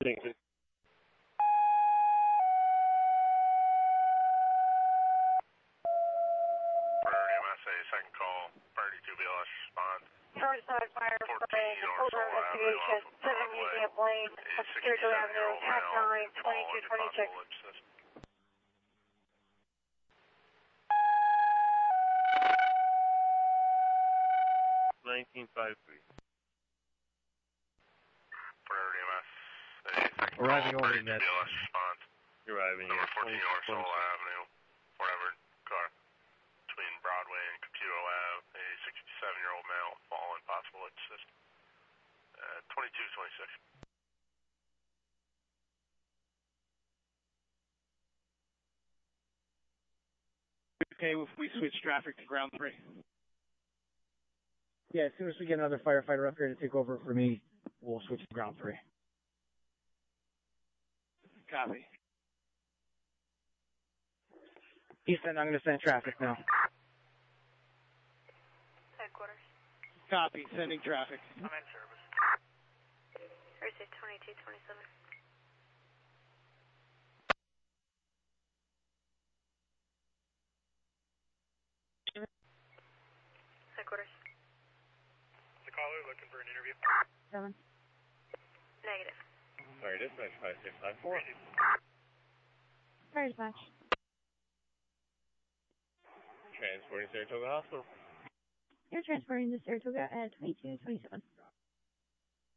Kingston. Priority MSA, second call, priority 2 BLS response. Northside fire from over investigation, 7 Museum Lane, Sturgill Avenue, half 9, 2226. Priority MSA, second Arriving call, over priority 2 net. BLS response. Arriving Number at 14 North 20, Soul Avenue, whatever car between Broadway and Computo Ave, a 67-year-old male, fallen, possible assist. 2226. Okay, if we switch traffic to ground 3. Yeah, as soon as we get another firefighter up here to take over for me, we'll switch to ground 3. Copy. Easton, I'm going to send traffic now. Headquarters. Copy, sending traffic. I'm in service. Thursday, 2227. Headquarters. The caller looking for an interview. 7. Negative. Sorry, dispatch 5654. Fire dispatch. Transporting Saratoga Hospital. You're transporting to Saratoga at 2227.